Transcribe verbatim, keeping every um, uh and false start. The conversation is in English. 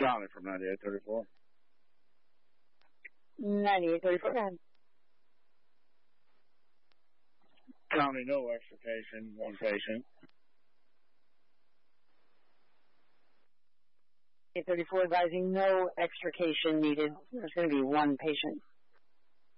Johnny from ninety-eight thirty-four. ninety-eight thirty-four. County, no extrication, one patient. eight thirty-four advising no extrication needed. There's going to be one patient.